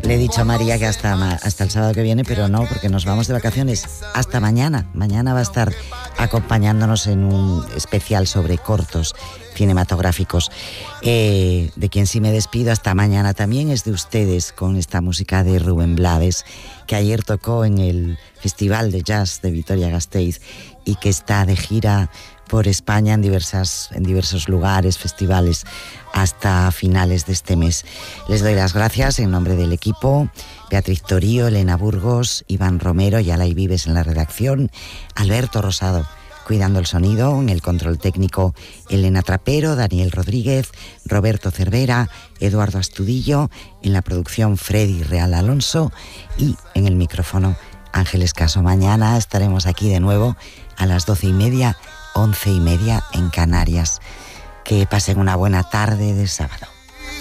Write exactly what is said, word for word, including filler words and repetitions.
Le he dicho a María que hasta, hasta el sábado que viene, pero no, porque nos vamos de vacaciones hasta mañana. Mañana va a estar acompañándonos en un especial sobre cortos cinematográficos. Eh, de quien sí me despido hasta mañana también es de ustedes, con esta música de Rubén Blades, que ayer tocó en el Festival de Jazz de Vitoria-Gasteiz y que está de gira por España en, diversas, en diversos lugares, festivales, hasta finales de este mes. Les doy las gracias en nombre del equipo: Beatriz Torío, Elena Burgos, Iván Romero y Alay Vives en la redacción, Alberto Rosado cuidando el sonido, en el control técnico Elena Trapero, Daniel Rodríguez, Roberto Cervera, Eduardo Astudillo, en la producción Freddy Real Alonso y en el micrófono Ángeles Caso. Mañana estaremos aquí de nuevo a las doce y media, once y media en Canarias. Que pasen una buena tarde de sábado.